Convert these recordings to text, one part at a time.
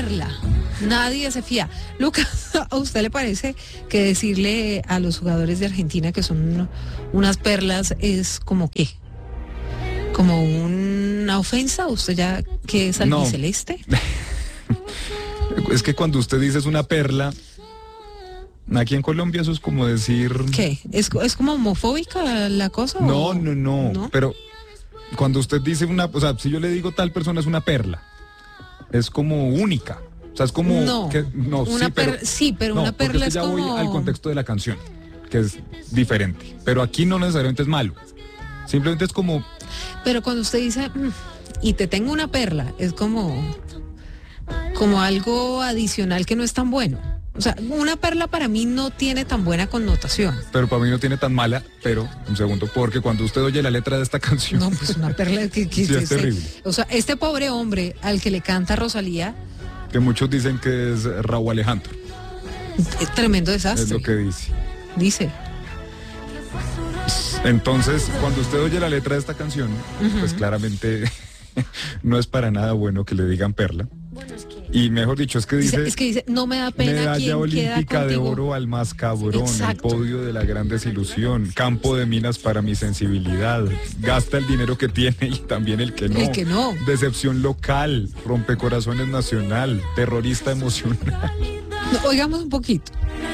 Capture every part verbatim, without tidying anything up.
perla. Nadie se fía. Lucas, ¿a usted le parece que decirle a los jugadores de Argentina que son unas perlas es como qué? ¿Como una ofensa? ¿Usted ya que es albiceleste? No. Es que cuando usted dice es una perla, aquí en Colombia eso es como decir... ¿Qué? ¿Es, es como homofóbica la cosa? No, o... no, no, no, pero cuando usted dice una... O sea, si yo le digo tal persona es una perla, es como única. O sea, es como... No, que, no una sí, per... pero, sí, pero no, una perla es, que es ya como... voy al contexto de la canción, que es diferente. Pero aquí no necesariamente es malo. Simplemente es como... Pero cuando usted dice, mmm, y te tengo una perla, es como... como algo adicional que no es tan bueno. O sea, una perla para mí no tiene tan buena connotación. Pero para mí no tiene tan mala, pero un segundo, porque cuando usted oye la letra de esta canción... No, pues una perla que... que sí, es este, terrible. O sea, este pobre hombre al que le canta Rosalía... Que muchos dicen que es Raúl Alejandro. Es tremendo desastre. Es lo que dice. Dice. Entonces, cuando usted oye la letra de esta canción, uh-huh. pues claramente no es para nada bueno que le digan perla. Y mejor dicho, es que dice... dice es que dice, no me da pena medalla quien olímpica queda de oro al más cabrón, exacto. El podio de la gran desilusión, campo de minas para mi sensibilidad, gasta el dinero que tiene y también el que no. El que no. Decepción local, rompecorazones nacional, terrorista emocional. No, oigamos un poquito.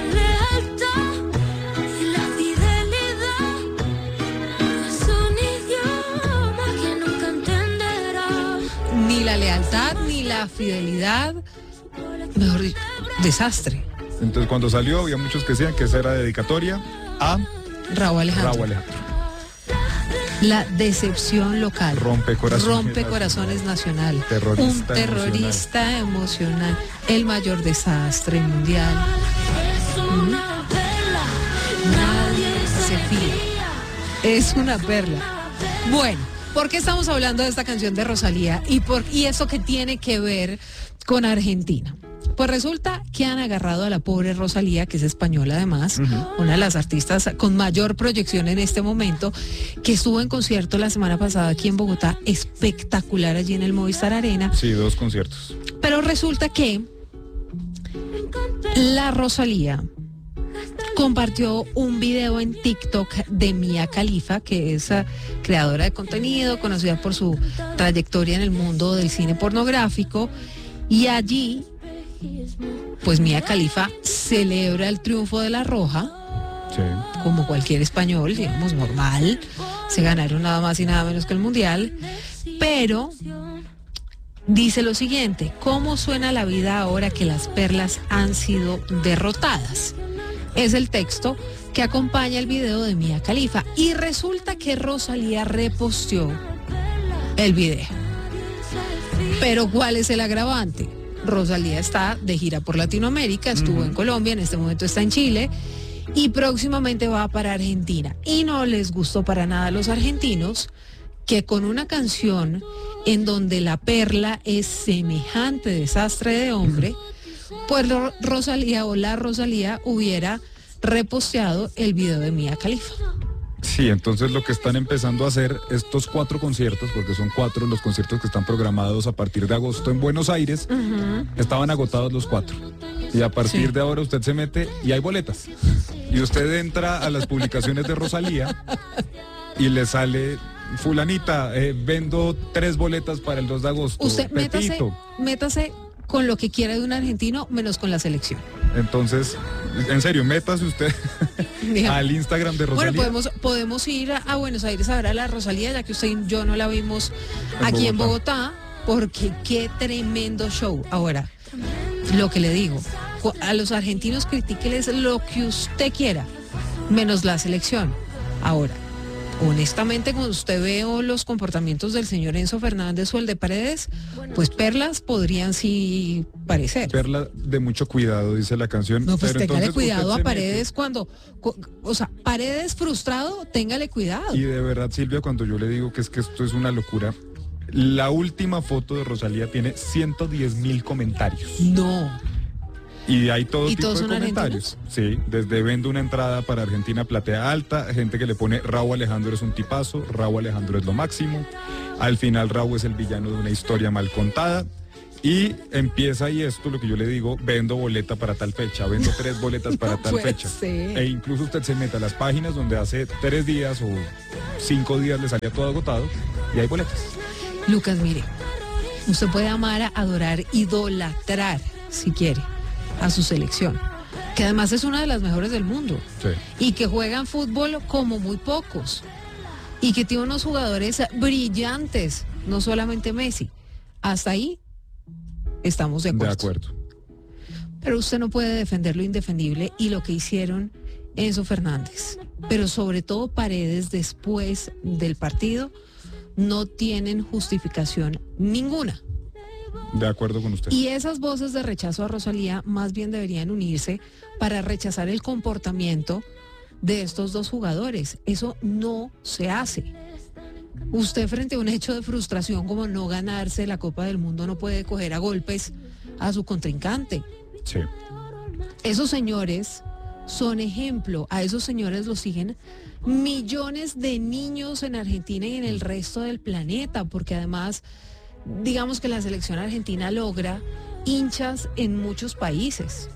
Ni la lealtad, ni la fidelidad, mejor dicho, desastre. Entonces cuando salió había muchos que decían que esa era dedicatoria a Raúl Alejandro. Raúl Alejandro. La decepción local. Rompe corazones. Rompe corazones nacional. nacional. Terrorista Un terrorista emocional. emocional. El mayor desastre mundial. ¿Mm? Nadie se fía. Es una perla. Bueno. ¿Por qué estamos hablando de esta canción de Rosalía? ¿Y, por, y eso que tiene que ver con Argentina? Pues resulta que han agarrado a la pobre Rosalía, que es española además, uh-huh. una de las artistas con mayor proyección en este momento, que estuvo en concierto la semana pasada aquí en Bogotá, espectacular allí en el Movistar Arena. Sí, dos conciertos. Pero resulta que la Rosalía compartió un video en TikTok de Mia Khalifa, que es uh, creadora de contenido, conocida por su trayectoria en el mundo del cine pornográfico, y allí, pues Mia Khalifa celebra el triunfo de La Roja, sí. como cualquier español, digamos, normal, se ganaron nada más y nada menos que el Mundial, pero dice lo siguiente: ¿cómo suena la vida ahora que las perlas han sido derrotadas? Es el texto que acompaña el video de Mia Khalifa. Y resulta que Rosalía reposteó el video. Pero ¿cuál es el agravante? Rosalía está de gira por Latinoamérica, estuvo uh-huh. en Colombia, en este momento está en Chile y próximamente va para Argentina. Y no les gustó para nada a los argentinos que con una canción en donde la perla es semejante desastre de hombre, uh-huh. pues Rosalía o la Rosalía hubiera reposteado el video de Mia Khalifa. Sí, entonces lo que están empezando a hacer estos cuatro conciertos, porque son cuatro los conciertos que están programados a partir de agosto en Buenos Aires, uh-huh. estaban agotados los cuatro. Y a partir sí. de ahora usted se mete y hay boletas. Y usted entra a las publicaciones de Rosalía y le sale... Fulanita, eh, vendo tres boletas para el dos de agosto. Usted métase, métase con lo que quiera de un argentino, menos con la selección. Entonces, en serio, métase usted al Instagram de Rosalía. Bueno, podemos, podemos ir a, a Buenos Aires a ver a la Rosalía, ya que usted y yo no la vimos en aquí Bogotá. en Bogotá, porque qué tremendo show. Ahora, lo que le digo, a los argentinos critíqueles lo que usted quiera, menos la selección. Ahora, honestamente, cuando usted ve los comportamientos del señor Enzo Fernández o el de Paredes, pues perlas podrían sí parecer. Perla de mucho cuidado, dice la canción. No, pues pero téngale cuidado a Paredes mete. cuando, o sea, Paredes frustrado, téngale cuidado. Y de verdad, Silvia, cuando yo le digo que es que esto es una locura, la última foto de Rosalía tiene ciento diez mil comentarios. No. Y hay todo ¿Y tipo todos de son comentarios. Sí, desde vendo una entrada para Argentina platea alta, gente que le pone Raúl Alejandro es un tipazo, Raúl Alejandro es lo máximo, al final Raúl es el villano de una historia mal contada, Y empieza ahí esto, lo que yo le digo, vendo boleta para tal fecha, vendo tres boletas para No tal puede fecha. ser. E incluso usted se mete a las páginas donde hace tres días o cinco días le salía todo agotado y hay boletas. Lucas, mire, usted puede amar, adorar, idolatrar, si quiere, a su selección, que además es una de las mejores del mundo, Sí. y que juegan fútbol como muy pocos, y que tiene unos jugadores brillantes, no solamente Messi. Hasta ahí estamos de acuerdo. De acuerdo. Pero usted no puede defender lo indefendible y lo que hicieron Enzo Fernández, pero sobre todo Paredes después del partido, no tienen justificación ninguna. De acuerdo con usted. Y esas voces de rechazo a Rosalía más bien deberían unirse para rechazar el comportamiento de estos dos jugadores. Eso no se hace. Usted, frente a un hecho de frustración como no ganarse la Copa del Mundo, no puede coger a golpes a su contrincante. Sí. Esos señores son ejemplo. A esos señores los siguen millones de niños en Argentina y en el resto del planeta, porque además, digamos que la selección argentina logra hinchas en muchos países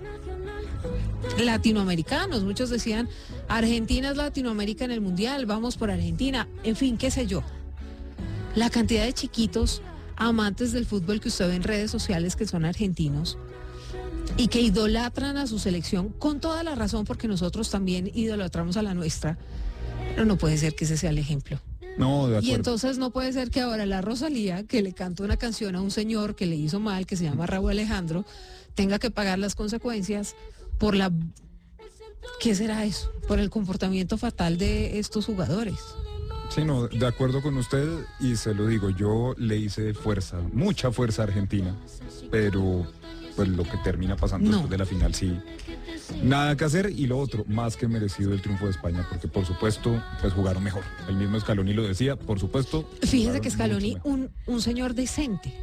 latinoamericanos. Muchos decían, Argentina es Latinoamérica en el Mundial, vamos por Argentina, en fin, qué sé yo. La cantidad de chiquitos amantes del fútbol que usted ve en redes sociales que son argentinos y que idolatran a su selección con toda la razón, porque nosotros también idolatramos a la nuestra, pero no puede ser que ese sea el ejemplo. No, de acuerdo. Y entonces no puede ser que ahora la Rosalía, que le canta una canción a un señor que le hizo mal, que se llama Raúl Alejandro, tenga que pagar las consecuencias por la... ¿Qué será eso? Por el comportamiento fatal de estos jugadores. Sí, no, de acuerdo con usted, y se lo digo, yo le hice fuerza, mucha fuerza a Argentina, pero pues lo que termina pasando No. después de la final, sí, nada que hacer. Y lo otro, más que merecido el triunfo de España, porque por supuesto, pues jugaron mejor. El mismo Scaloni lo decía, por supuesto. Fíjese que jugaron Scaloni, mucho mejor. un, un señor decente.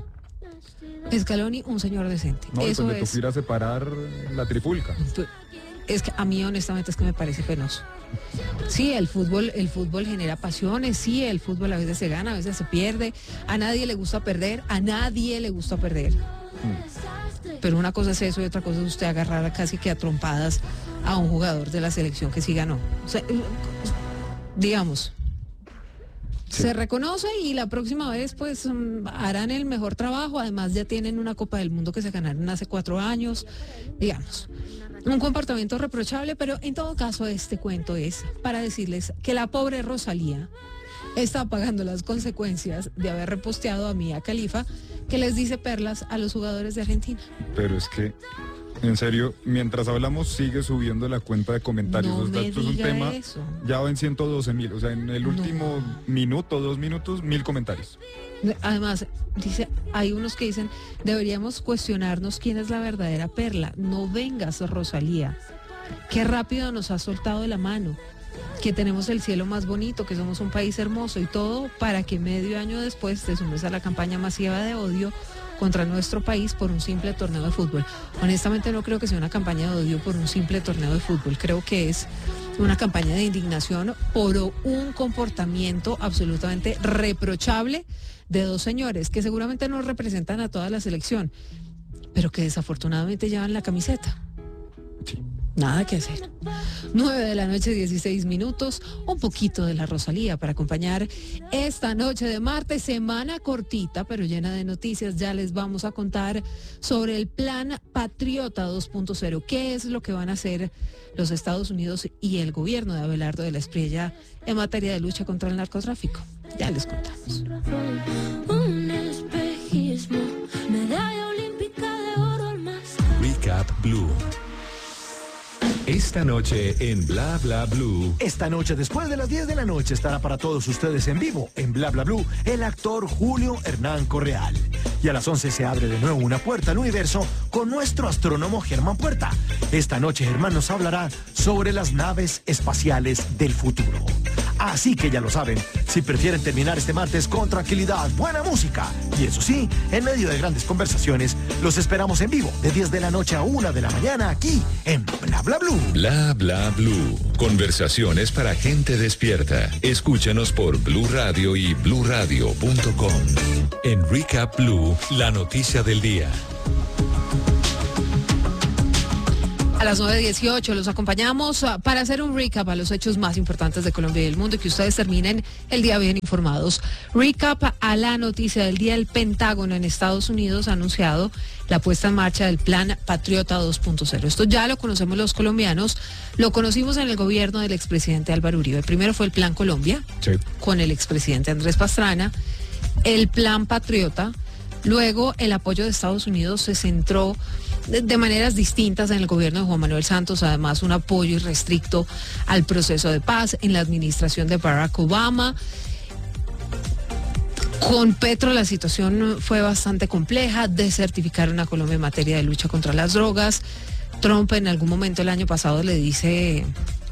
Sí. Scaloni, un señor decente. No, y Eso pues le es... tocó ir a separar la trifulca. Es que a mí honestamente es que me parece penoso. Sí, el fútbol, el fútbol genera pasiones, sí, el fútbol a veces se gana, a veces se pierde, a nadie le gusta perder, a nadie le gusta perder. Pero una cosa es eso y otra cosa es usted agarrar casi que a trompadas a un jugador de la selección que sí ganó. O sea, digamos, Sí. se reconoce y la próxima vez pues mm, harán el mejor trabajo. Además ya tienen una Copa del Mundo que se ganaron hace cuatro años, digamos. Un comportamiento reprochable, pero en todo caso este cuento es para decirles que la pobre Rosalía está pagando las consecuencias de haber reposteado a Mia Khalifa, que les dice perlas a los jugadores de Argentina. Pero es que, en serio, mientras hablamos sigue subiendo la cuenta de comentarios. No O sea, me esto es un diga tema, eso. ya va en ciento doce mil, o sea, en el último No. minuto, dos minutos, mil comentarios. Además, dice, hay unos que dicen, deberíamos cuestionarnos quién es la verdadera perla. No vengas, Rosalía. Qué rápido nos has soltado de la mano. Que tenemos el cielo más bonito, que somos un país hermoso y todo para que medio año después te sumes a la campaña masiva de odio contra nuestro país por un simple torneo de fútbol. Honestamente no creo que sea una campaña de odio por un simple torneo de fútbol. Creo que es una campaña de indignación por un comportamiento absolutamente reprochable de dos señores que seguramente no representan a toda la selección, pero que desafortunadamente llevan la camiseta. Sí. Nada que hacer. nueve de la noche, dieciséis minutos, un poquito de la Rosalía para acompañar esta noche de martes, semana cortita pero llena de noticias. Ya les vamos a contar sobre el plan Patriota dos punto cero, qué es lo que van a hacer los Estados Unidos y el gobierno de Abelardo de la Espriella en materia de lucha contra el narcotráfico. Ya les contamos. Un espejismo, medalla olímpica de oro al más. Recap Blue. Esta noche en Bla Bla Blue. Esta noche, después de las diez de la noche, estará para todos ustedes en vivo, en Bla Bla Blue, el actor Julio Hernán Correal. Y a las once se abre de nuevo una puerta al universo con nuestro astrónomo Germán Puerta. Esta noche Germán nos hablará sobre las naves espaciales del futuro. Así que ya lo saben, si prefieren terminar este martes con tranquilidad, buena música y eso sí, en medio de grandes conversaciones, los esperamos en vivo de diez de la noche a una de la mañana aquí en Bla Bla Blue. Bla Bla Blue. Conversaciones para gente despierta. Escúchanos por Blue Radio y blue radio punto com. En Recap Blue, la noticia del día. A las nueve dieciocho los acompañamos para hacer un recap a los hechos más importantes de Colombia y del mundo y que ustedes terminen el día bien informados. Recap a la noticia del día. El Pentágono en Estados Unidos ha anunciado la puesta en marcha del Plan Patriota dos punto cero. Esto ya lo conocemos los colombianos, lo conocimos en el gobierno del expresidente Álvaro Uribe. Primero fue el Plan Colombia, Sí. con el expresidente Andrés Pastrana, el Plan Patriota. Luego, el apoyo de Estados Unidos se centró de, de maneras distintas en el gobierno de Juan Manuel Santos, además un apoyo irrestricto al proceso de paz en la administración de Barack Obama. Con Petro la situación fue bastante compleja, desertificaron a Colombia en materia de lucha contra las drogas. Trump en algún momento el año pasado le dice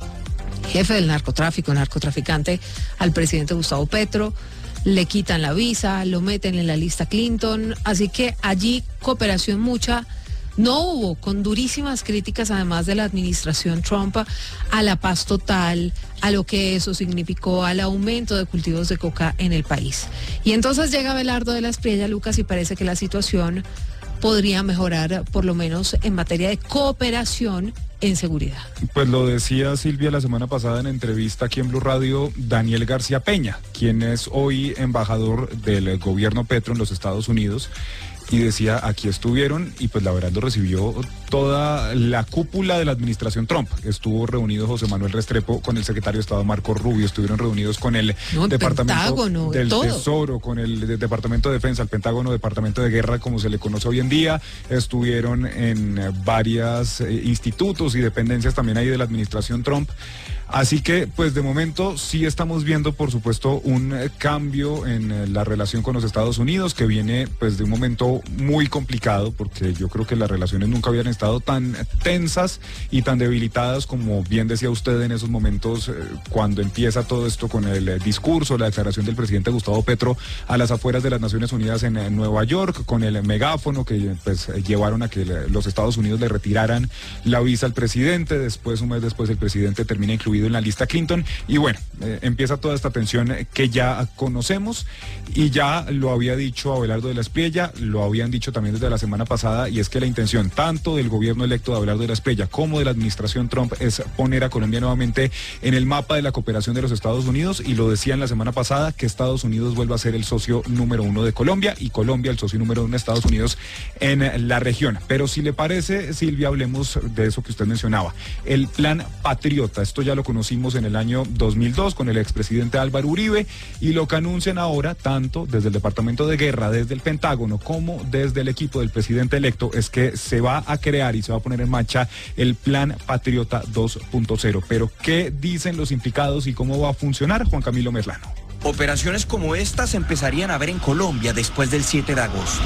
jefe del narcotráfico, narcotraficante al presidente Gustavo Petro. Le quitan la visa, lo meten en la lista Clinton, así que allí cooperación mucha no hubo, con durísimas críticas además de la administración Trump a la paz total, a lo que eso significó, al aumento de cultivos de coca en el país. Y entonces llega Abelardo de la Espriella, Lucas, y parece que la situación podría mejorar, por lo menos en materia de cooperación en seguridad. Pues lo decía Silvia la semana pasada en entrevista aquí en Blue Radio, Daniel García Peña, quien es hoy embajador del gobierno Petro en los Estados Unidos, y decía, aquí estuvieron, y pues la verdad lo recibió toda la cúpula de la administración Trump. Estuvo reunido José Manuel Restrepo con el secretario de Estado Marco Rubio, estuvieron reunidos con el No, el Departamento Pentágono, del todo. Tesoro, con el de- Departamento de Defensa, el Pentágono, Departamento de Guerra, como se le conoce hoy en día. Estuvieron en eh, varias eh, institutos y dependencias también ahí de la administración Trump. Así que, pues de momento sí estamos viendo, por supuesto, un eh, cambio en eh, la relación con los Estados Unidos, que viene pues de un momento muy complicado, porque yo creo que las relaciones nunca habían estado tan tensas y tan debilitadas como bien decía usted en esos momentos eh, cuando empieza todo esto con el eh, discurso, la declaración del presidente Gustavo Petro a las afueras de las Naciones Unidas en, eh, Nueva York, con el megáfono que pues eh, llevaron a que le- los Estados Unidos le retiraran la visa al presidente. Después, un mes después, el presidente termina incluido en la lista Clinton y bueno, eh, empieza toda esta tensión eh, que ya conocemos y ya lo había dicho Abelardo de la Espriella, lo habían dicho también desde la semana pasada, y es que la intención tanto del gobierno electo de Abelardo de la Espriella como de la administración Trump es poner a Colombia nuevamente en el mapa de la cooperación de los Estados Unidos, y lo decían la semana pasada, que Estados Unidos vuelva a ser el socio número uno de Colombia y Colombia el socio número uno de Estados Unidos en la región. Pero si le parece, Silvia, hablemos de eso que usted mencionaba, el Plan Patriota. Esto ya lo conocimos en el año dos mil dos con el expresidente Álvaro Uribe, y lo que anuncian ahora, tanto desde el Departamento de Guerra, desde el Pentágono, como desde el equipo del presidente electo, es que se va a crear y se va a poner en marcha el Plan Patriota dos punto cero. Pero, ¿qué dicen los implicados y cómo va a funcionar? Juan Camilo Merlano. Operaciones como estas se empezarían a ver en Colombia después del siete de agosto.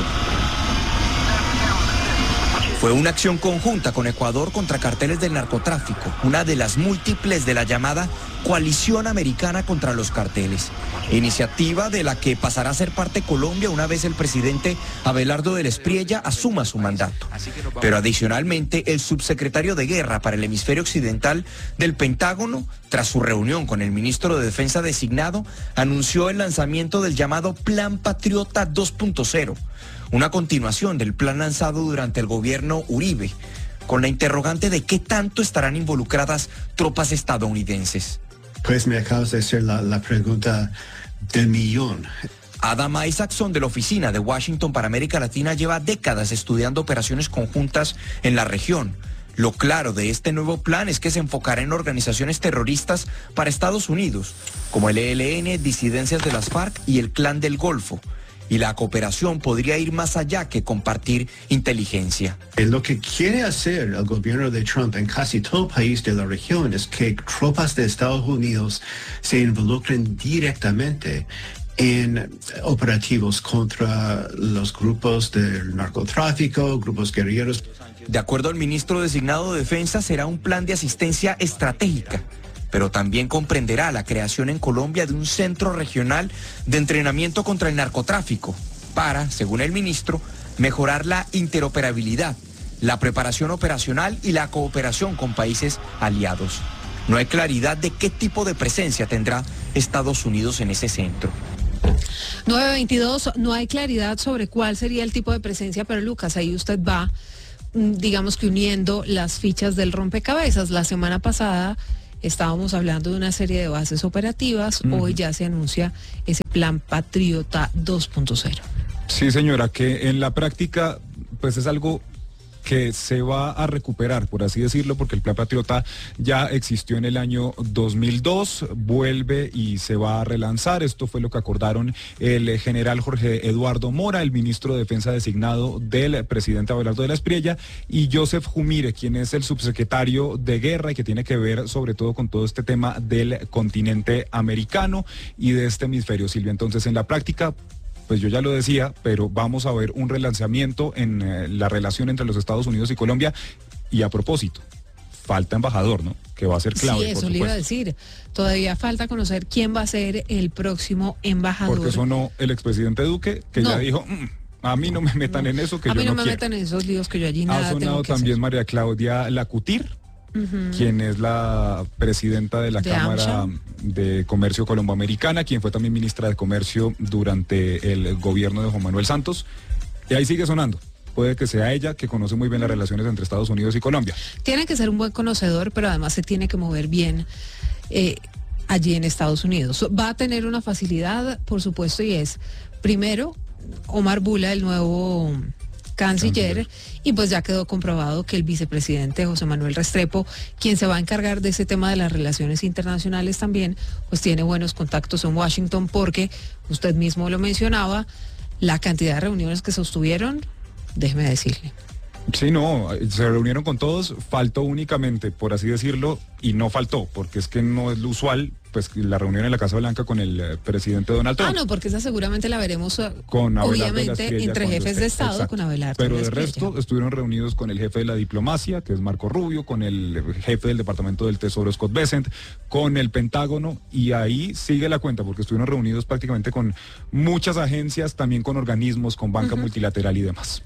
Fue una acción conjunta con Ecuador contra carteles del narcotráfico, una de las múltiples de la llamada Coalición Americana contra los Carteles, iniciativa de la que pasará a ser parte Colombia una vez el presidente Abelardo de la Espriella asuma su mandato. Pero adicionalmente, el subsecretario de Guerra para el Hemisferio Occidental del Pentágono, tras su reunión con el ministro de Defensa designado, anunció el lanzamiento del llamado Plan Patriota dos punto cero, una continuación del plan lanzado durante el gobierno Uribe, con la interrogante de qué tanto estarán involucradas tropas estadounidenses. Pues me acabas de hacer la, la pregunta del millón. Adam Isaacson, de la Oficina de Washington para América Latina, lleva décadas estudiando operaciones conjuntas en la región. Lo claro de este nuevo plan es que se enfocará en organizaciones terroristas para Estados Unidos, como el E L N, disidencias de las FARC y el Clan del Golfo. Y la cooperación podría ir más allá que compartir inteligencia. Lo que quiere hacer el gobierno de Trump en casi todo el país de la región es que tropas de Estados Unidos se involucren directamente en operativos contra los grupos del narcotráfico, grupos guerrilleros. De acuerdo al ministro designado de Defensa, será un plan de asistencia estratégica pero también comprenderá la creación en Colombia de un centro regional de entrenamiento contra el narcotráfico para, según el ministro, mejorar la interoperabilidad, la preparación operacional y la cooperación con países aliados. No hay claridad de qué tipo de presencia tendrá Estados Unidos en ese centro. nueve veintidós, no hay claridad sobre cuál sería el tipo de presencia, pero Lucas, ahí usted va, digamos que uniendo las fichas del rompecabezas. La semana pasada estábamos hablando de una serie de bases operativas, uh-huh. Hoy ya se anuncia ese plan Patriota dos punto cero. Sí, señora, que en la práctica pues es algo que se va a recuperar, por así decirlo, porque el Plan Patriota ya existió en el año dos mil dos, vuelve y se va a relanzar. Esto fue lo que acordaron el general Jorge Eduardo Mora, el ministro de Defensa designado del presidente Abelardo de la Espriella, y Joseph Jumire, quien es el subsecretario de Guerra y que tiene que ver sobre todo con todo este tema del continente americano y de este hemisferio, Silvia. Entonces, en la práctica, pues yo ya lo decía, pero vamos a ver un relanzamiento en eh, la relación entre los Estados Unidos y Colombia. Y a propósito, falta embajador, ¿no? Que va a ser clave. Sí, eso le iba a decir. Todavía falta conocer quién va a ser el próximo embajador. Porque sonó el expresidente Duque, que no. ya dijo, mmm, a mí no me metan no. en eso, que a yo no quiero. A mí no me metan en esos líos que yo allí nada Ha sonado tengo que también hacer. María Claudia Lacutir, Uh-huh. quien es la presidenta de la de Cámara AMSA. de Comercio Colomboamericana, quien fue también ministra de Comercio durante el gobierno de Juan Manuel Santos. Y ahí sigue sonando. Puede que sea ella, que conoce muy bien las relaciones entre Estados Unidos y Colombia. Tiene que ser un buen conocedor, pero además se tiene que mover bien eh, allí en Estados Unidos. Va a tener una facilidad, por supuesto, y es, primero, Omar Bula, el nuevo canciller, y pues ya quedó comprobado que el vicepresidente José Manuel Restrepo, quien se va a encargar de ese tema de las relaciones internacionales también, pues tiene buenos contactos en Washington, porque usted mismo lo mencionaba, la cantidad de reuniones que sostuvieron, déjeme decirle. Sí, no, se reunieron con todos, faltó únicamente, por así decirlo, y no faltó, porque es que no es lo usual, pues la reunión en la Casa Blanca con el eh, presidente Donald Trump. Ah, no, porque esa seguramente la veremos uh, con obviamente entre jefes de Estado, exacto, con Abelardo. Pero de resto estuvieron reunidos con el jefe de la diplomacia, que es Marco Rubio, con el jefe del Departamento del Tesoro, Scott Bessent, con el Pentágono, y ahí sigue la cuenta, porque estuvieron reunidos prácticamente con muchas agencias, también con organismos, con banca uh-huh. multilateral y demás.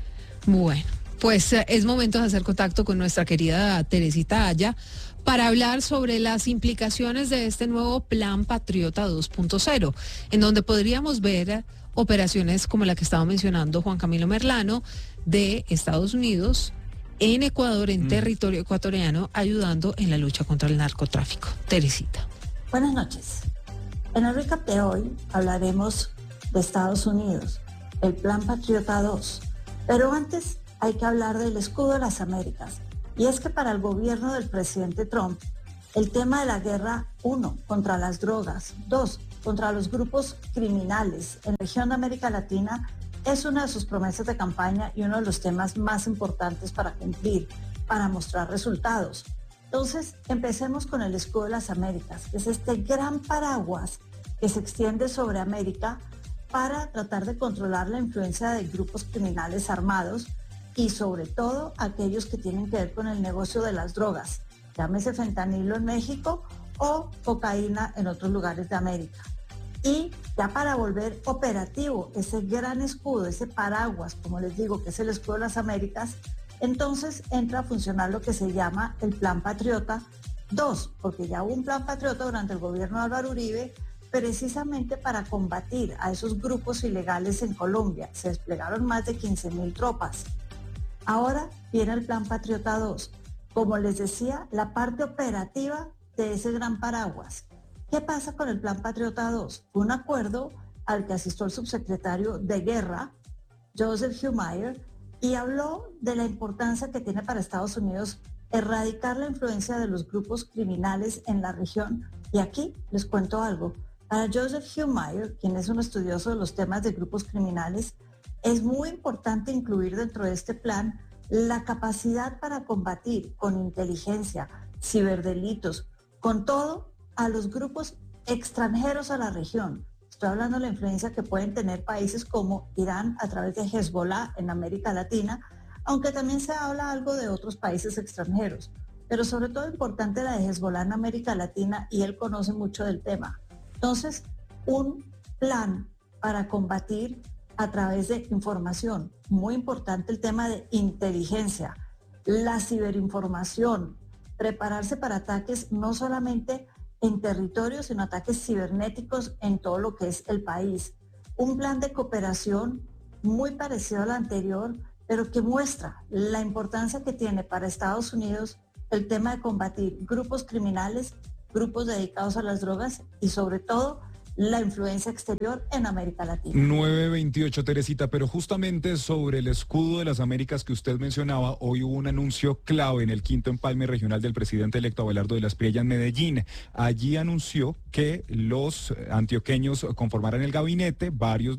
Bueno. Pues es momento de hacer contacto con nuestra querida Teresita Aya para hablar sobre las implicaciones de este nuevo Plan Patriota dos punto cero, en donde podríamos ver operaciones como la que estaba mencionando Juan Camilo Merlano de Estados Unidos en Ecuador, en mm. territorio ecuatoriano, ayudando en la lucha contra el narcotráfico. Teresita. Buenas noches. En el recap de hoy hablaremos de Estados Unidos, el Plan Patriota dos, pero antes hay que hablar del escudo de las Américas. Y es que para el gobierno del presidente Trump, el tema de la guerra, uno, contra las drogas, dos, contra los grupos criminales en la región de América Latina, es una de sus promesas de campaña y uno de los temas más importantes para cumplir, para mostrar resultados. Entonces, empecemos con el escudo de las Américas, que es este gran paraguas que se extiende sobre América para tratar de controlar la influencia de grupos criminales armados y sobre todo aquellos que tienen que ver con el negocio de las drogas, llámese fentanilo en México o cocaína en otros lugares de América. Y ya para volver operativo ese gran escudo, ese paraguas, como les digo, que es el escudo de las Américas, entonces entra a funcionar lo que se llama el Plan Patriota dos, porque ya hubo un Plan Patriota durante el gobierno de Álvaro Uribe, precisamente para combatir a esos grupos ilegales en Colombia. Se desplegaron más de quince mil tropas. Ahora viene el Plan Patriota dos, como les decía, la parte operativa de ese gran paraguas. ¿Qué pasa con el Plan Patriota dos? Un acuerdo al que asistió el subsecretario de Guerra, Joseph Jumire, y habló de la importancia que tiene para Estados Unidos erradicar la influencia de los grupos criminales en la región. Y aquí les cuento algo. Para Joseph Jumire, quien es un estudioso de los temas de grupos criminales, es muy importante incluir dentro de este plan la capacidad para combatir con inteligencia, ciberdelitos, con todo a los grupos extranjeros a la región. Estoy hablando de la influencia que pueden tener países como Irán a través de Hezbollah en América Latina, aunque también se habla algo de otros países extranjeros. pero sobre todo importante la de Hezbollah en América Latina, y él conoce mucho del tema. Entonces, un plan para combatir a través de información. Muy importante el tema de inteligencia, la ciberinformación, prepararse para ataques no solamente en territorio, sino ataques cibernéticos en todo lo que es el país. Un plan de cooperación muy parecido al anterior, pero que muestra la importancia que tiene para Estados Unidos el tema de combatir grupos criminales, grupos dedicados a las drogas y sobre todo la influencia exterior en América Latina. nueve veintiocho, Teresita, pero justamente sobre el escudo de las Américas que usted mencionaba, hoy hubo un anuncio clave en el quinto empalme regional del presidente electo Abelardo de la Espriella en Medellín. Allí anunció que los antioqueños conformarán el gabinete, varios